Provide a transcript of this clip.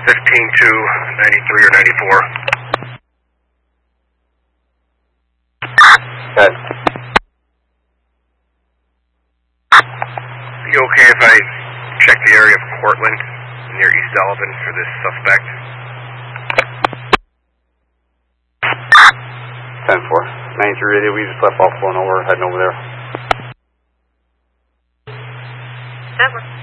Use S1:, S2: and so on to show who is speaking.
S1: 15-2, 93 or 94.
S2: Okay.
S1: Are you okay if I check the area of Cortland near East Sullivan for this suspect?
S2: 10-4. 93 radio, we just left off 1 over, heading over there.
S3: That was